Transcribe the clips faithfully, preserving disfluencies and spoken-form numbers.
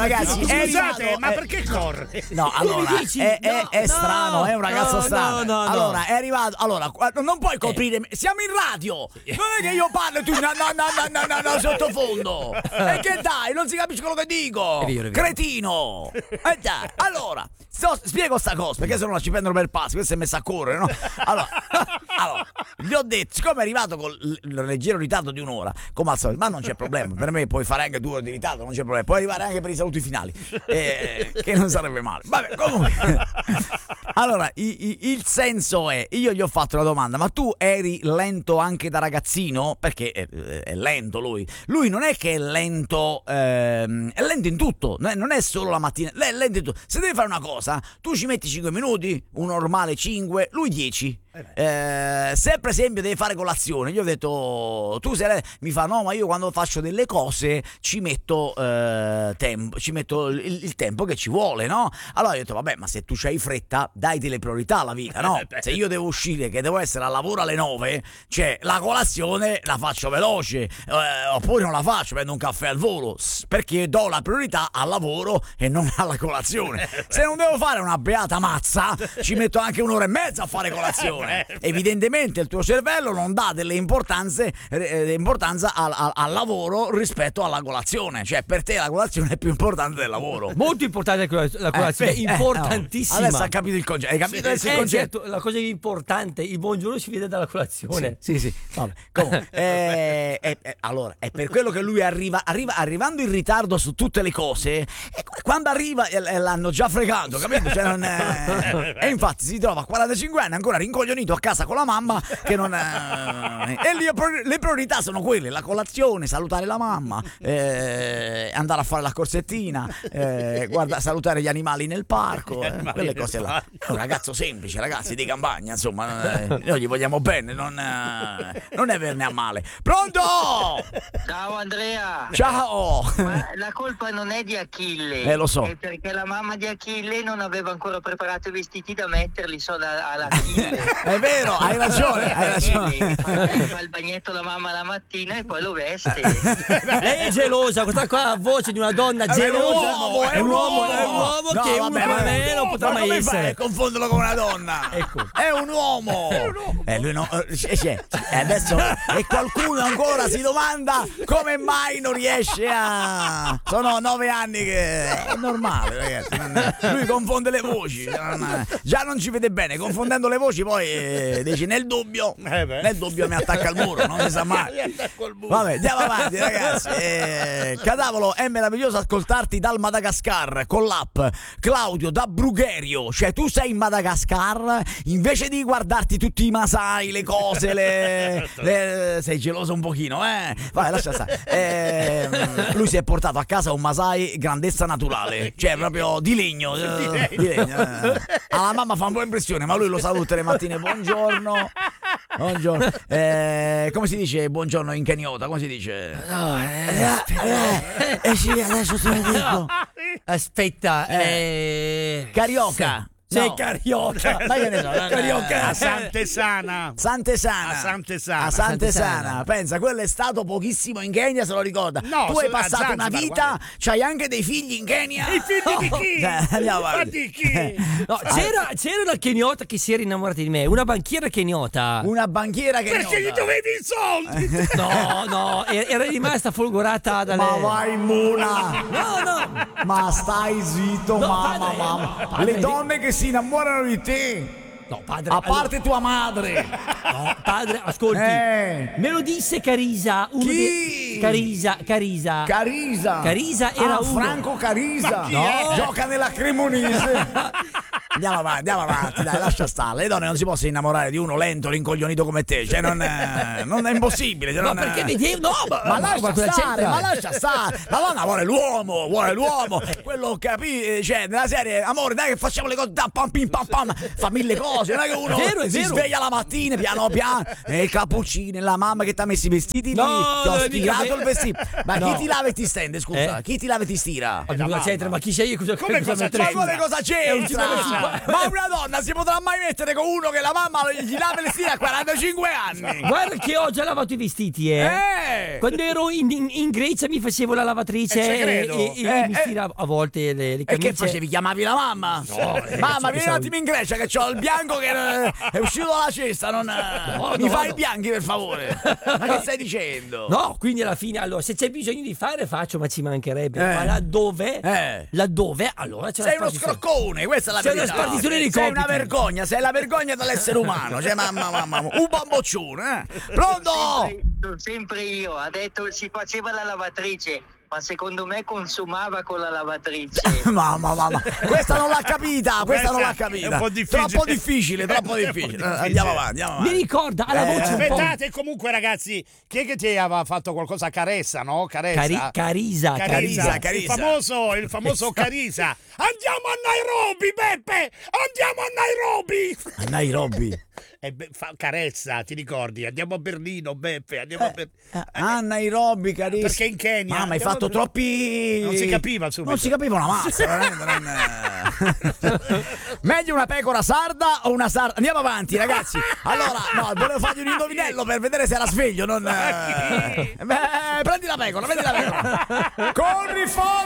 ragazzi, no, è scusate, arrivato, ma è... perché corre? No, allora, è, è, No, è no, strano, è un ragazzo no, strano. no, no, no. Allora, è arrivato. Allora, non puoi coprire. Siamo in radio. Non è che io parlo e tu. No, no, no, no, no, no, sottofondo. E che dai, non si capisce quello che dico. È vero, è vero. Cretino. E dai, allora, sto, spiego sta cosa, perché se no la ci prendono per pazzi. Questo è messo a correre, no? Allora, allora, gli ho detto, siccome è arrivato con il leggero ritardo di un'ora, come al solito, ma non c'è problema. Per me puoi fare anche due ore di ritardo, non c'è problema. Puoi arrivare anche per i saluti finali. Eh, che non sarebbe male. Vabbè, comunque. Allora, i, i, il senso è, io gli ho fatto la domanda, ma tu eri lento anche da ragazzino? Perché è, è lento lui. Lui non è che è lento, ehm, è lento in tutto, non è solo la mattina, lei è lento in tutto. Se devi fare una cosa, tu ci metti cinque minuti, un normale cinque, lui dieci. Eh, se per esempio devi fare colazione, io ho detto tu sei, mi fa no, ma io quando faccio delle cose ci metto eh, tempo, ci metto il, il tempo che ci vuole, no? Allora io ho detto vabbè, ma se tu c'hai fretta dai delle priorità alla vita, no? Se io devo uscire, che devo essere al lavoro alle nove, cioè la colazione la faccio veloce, eh, oppure non la faccio, prendo un caffè al volo, perché do la priorità al lavoro e non alla colazione. Se non devo fare una beata mazza ci metto anche un'ora e mezza a fare colazione. Evidentemente il tuo cervello non dà delle importanze eh, importanza al, al, al lavoro rispetto alla colazione, cioè per te la colazione è più importante del lavoro. Molto importante la colazione, eh, importantissima. Eh, no. Adesso ha capito il concetto, hai capito Sì, il eh, concetto? certo, la cosa importante, il buongiorno si vede dalla colazione. Sì, sì, sì. Vabbè. Comunque, eh, eh, eh, allora, è per quello che lui arriva, arriva arrivando in ritardo su tutte le cose, e quando arriva eh, l'hanno già fregato, capito? Cioè, non è... E infatti si trova a quarantacinque anni ancora rincoglionito a casa con la mamma che non è... E lì le priorità sono quelle: la colazione, salutare la mamma, eh, andare a fare la corsettina, eh, guarda, salutare gli animali nel parco, eh, quelle cose là. È un ragazzo semplice, ragazzi, di campagna, insomma, eh, noi gli vogliamo bene, non, eh, non è verne a male. Pronto? Ciao Andrea. Ciao. Ma la colpa non è di Achille. Eh, lo so. È perché la mamma di Achille non aveva ancora preparato i vestiti da metterli solo all'Achille. È vero, hai ragione, hai ragione. Fa il bagnetto la mamma la mattina e poi lo veste. Lei è gelosa, questa qua ha la voce di una donna È gelosa. un uomo, è un uomo, è un uomo No, che vabbè, uno come me non potrà ma mai come fai essere. a confonderlo con una donna? Ecco. È un uomo. Eh, lui no, eh, cioè, e adesso e qualcuno ancora si domanda come mai non riesce a... Sono nove anni che è normale, ragazzi. Non... Lui confonde le voci, non... già non ci vede bene, confondendo le voci poi eh, dice nel dubbio, nel dubbio mi attacca al muro, non si sa mai. Vabbè, andiamo avanti, ragazzi. Eh, Cadavolo, è meraviglioso ascoltarti dal Madagascar con l'app. Claudio da Brugherio, cioè tu sei in Madagascar invece di guardarti tutti i Masai, le cose, le, le... sei geloso un pochino, eh? Vai, lascia stare. Eh, lui si è portato a casa un Masai grandezza naturale, cioè proprio di legno, eh, di legno eh. Alla mamma fa un po' impressione, ma lui lo saluta tutte le mattine, buongiorno. Buongiorno. Eh, come si dice buongiorno in keniota? Come si dice? No, eh, eh, eh, sì, adesso te lo dico. Aspetta, eh, Carioca. Sei No. carioca. Ma che ne so, Carioca. A Sant'Esana. Sant'Esana. A Sant'Esana. A Sant'Esana. Sant'Esana. Pensa, quello è stato pochissimo in Kenya, se lo ricorda. No, tu hai a passato una Zanzibar, vita, guarda. c'hai anche dei figli in Kenya. I figli di chi? Eh, andiamo Ma avanti. di chi? No, c'era, c'era una keniota che si era innamorata di me, una banchiera keniota. Una banchiera che Perché gli dovevi i soldi? No, no, e- era rimasta folgorata dalle... Ma vai Muna. No, no. Ma stai zitto, No, mamma, padre, mamma. padre, Le donne che si innamorano di te, No, padre. a parte tua madre. No, padre, ascolti. Eh. Me lo disse Carisa. Uno Chi? dei- Carisa, Carisa. Carisa. Carisa era ah, uno. Franco Carisa. Ma chi No, è? gioca nella Cremonese. Andiamo avanti, andiamo avanti, dai, lascia stare. Le donne non si possono innamorare di uno lento, rincoglionito come te. Cioè, non è, non è impossibile. Cioè, No, non è- perché vedi? No, ma, Ma lascia cosa stare, c'entra? ma lascia stare. La donna vuole l'uomo, vuole l'uomo. Quello capi, cioè, nella serie, amore, dai che facciamo le cose da pam pim pam pam. Fa mille cose, non è che uno È vero, è si vero. sveglia la mattina, piano piano, e il cappuccino, e la mamma che ti ha messo i vestiti No, lì, ti ho non è mica stirato vero. il vestito. Ma No. chi ti lava e ti stende, scusa? Eh? Chi ti lava e ti stira? Ma cosa c'entra? Ma chi sei io? Cosa, Come cosa mettere c'entra? su? Ma cosa È un c'entra? Ma una donna si potrà mai mettere con uno che la mamma gli lava i vestiti a quarantacinque anni? Guarda che ho già lavato i vestiti, eh. Eh! Quando ero in, in, in Grecia mi facevo la lavatrice Eh, ci e, credo. e, e Eh, mi eh. stiravo a volte le, le E camicie. che facevi? Chiamavi la mamma? Mamma, vieni un attimo in Grecia che c'ho il bianco che eh, è uscito dalla cesta. Non, eh, No, mi no, fai no. i bianchi per favore. Ma che stai dicendo? No, quindi alla fine, allora, se c'è bisogno di fare, faccio, ma ci mancherebbe. Eh. Ma laddove? Eh. Laddove? Allora c'è Sei la uno spartizione. scroccone, questa è la Sei una verità. spartizione di Sei compiti. una vergogna, sei la vergogna dell'essere umano. Cioè, mamma, mamma, un bamboccione, eh? Pronto? Sempre, sempre io, ha detto si faceva la lavatrice, ma secondo me consumava con la lavatrice. Mamma, mamma, questa non l'ha capita, questa non l'ha Questa è capita. un po' difficile. Troppo difficile, troppo È un po' difficile. difficile. Eh, Andiamo avanti, andiamo Mi avanti. ricorda alla Eh, voce un po'. Aspettate, comunque ragazzi, chi è che ti aveva fatto qualcosa? Caressa, no? Caressa. Cari- Carisa, Carisa, Carisa. Carisa. Il famoso, il famoso Carisa. Andiamo a Nairobi, Beppe! Andiamo a Nairobi! A Nairobi. E be- fa- Caressa, ti ricordi? Andiamo a Berlino, Beppe. Andiamo a Berlino. A Nairobi, carissimo. Perché in Kenya? Mamma, hai Andiamo fatto a- troppi. Non si capiva subito. Non si capiva una mazza, veramente. non- Meglio una pecora sarda o una sarda. Andiamo avanti, ragazzi. Allora, no, volevo fargli un indovinello per vedere se era sveglio. Non. eh, Beh, prendi la pecora, prendi la pecora. Corri,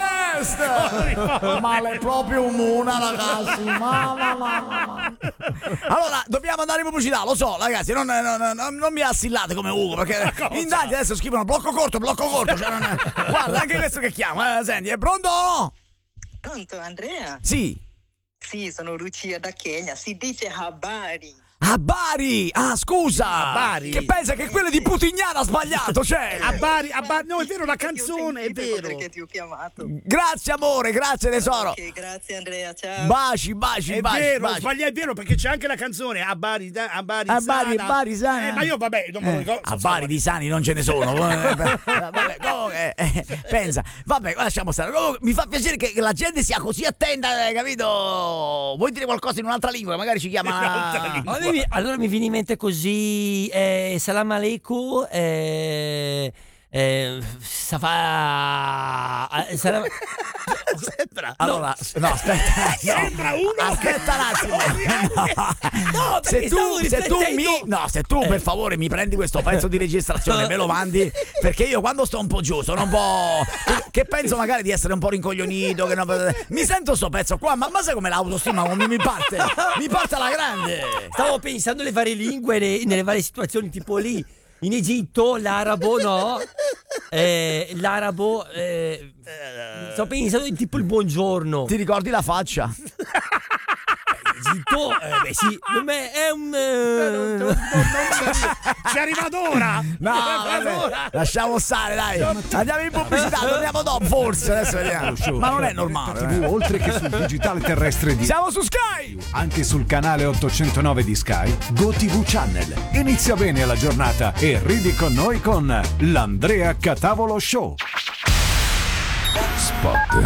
Forest! Ma lei è proprio una, ragazzi. Mamma, mamma, mamma. Allora, dobbiamo andare in pubblicità, lo so, ragazzi. Non, non, non, non mi assillate come Ugo, perché in tanti adesso scrivono blocco corto, blocco corto. Cioè non è... Guarda, anche questo che chiama. Eh, senti, è pronto? Pronto Andrea? Sì. Sì, sono Lucia da Kenya, si dice habari. A Bari! Ah, scusa! A Bari? Che pensa che quello di Putignana ha sbagliato, cioè! A Bari, a Bari. No, è vero, la Ti ho canzone, è sentito vero. Perché ti ho chiamato. Grazie amore, grazie tesoro! Ok, grazie Andrea, ciao. Baci, baci, È baci, vero, baci. sbagliai, è vero, perché c'è anche la canzone a Bari, da- a Bari, A Bari, Sana. Bari, Sana. Eh, ma io vabbè, non me lo Eh, ricordo. a Bari di sani non ce ne sono. Eh, vabbè, comunque, eh, pensa, vabbè, lasciamo stare. Comunque, mi fa piacere che la gente sia così attenta, eh, capito? Vuoi dire qualcosa in un'altra lingua? Magari ci chiama. un'altra lingua. Allora mi, allora mi viene in mente così, eh, salam aleikum, eh, eh, safa, eh, salam- Sembra. Allora, no, aspetta. no. Sembra uno Aspetta un attimo. No, Se perché tu, stavo se tu mi, riflettendo. no, se tu per favore mi prendi questo pezzo di registrazione e me lo mandi, perché io quando sto un po' giù sono un po'. Che penso magari di essere un po' rincoglionito. Che non... Mi sento sto pezzo qua, ma, ma sai come l'autostima come mi parte? Mi parte alla grande. Stavo pensando alle varie lingue, ne- nelle varie situazioni, tipo lì in Egitto l'arabo, no? Eh, l'arabo, eh, sto pensando in tipo il buongiorno. Ti ricordi la faccia? Egitto, eh, beh sì, non è, è un. eh, ci arriva d'ora. No, vabbè, lasciamo stare, dai. Andiamo in pubblicità, torniamo dopo, forse. Adesso vediamo. Ma non è normale. T V, eh. oltre che sul digitale terrestre di Siamo su Sky! anche sul canale ottocentonove di Sky, GoTV Channel. Inizia bene la giornata e ridi con noi con l'Andrea Catavolo Show. Spot.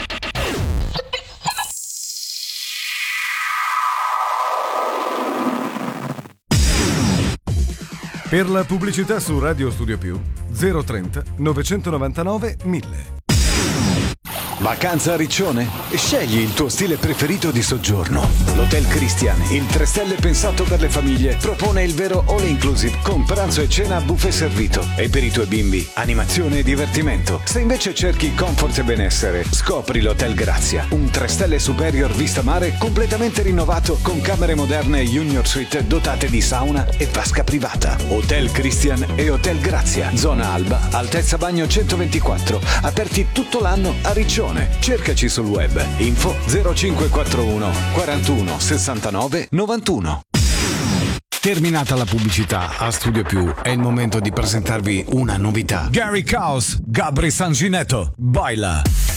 Per la pubblicità su Radio Studio Più zero trenta novecentonovantanove mille. Vacanza a Riccione? Scegli il tuo stile preferito di soggiorno. L'Hotel Christian, il tre stelle pensato per le famiglie, propone il vero all inclusive con pranzo e cena a buffet servito. E per i tuoi bimbi, animazione e divertimento. Se invece cerchi comfort e benessere, scopri l'Hotel Grazia, un tre stelle superior vista mare completamente rinnovato con camere moderne e junior suite dotate di sauna e vasca privata. Hotel Christian e Hotel Grazia, zona Alba, altezza bagno centoventiquattro, aperti tutto l'anno a Riccione. Cercaci sul web. Info zero cinque quattro uno quarantuno sessantanove novantuno. Terminata la pubblicità a Studio Più, è il momento di presentarvi una novità. Gary Caos, Gabri Sanginetto, baila.